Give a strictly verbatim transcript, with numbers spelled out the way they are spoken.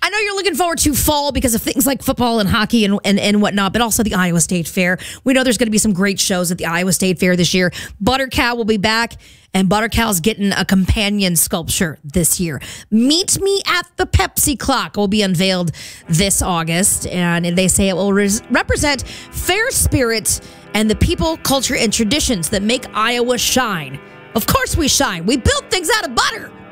I know you're looking forward to fall because of things like football and hockey and, and, and whatnot, but also the Iowa State Fair. We know there's going to be some great shows at the Iowa State Fair this year. Butter Cow will be back, and Butter Cow's getting a companion sculpture this year. Meet Me at the Pepsi Clock will be unveiled this August, and they say it will res- represent fair spirit and the people, culture, and traditions that make Iowa shine. Of course we shine. We built things out of butter.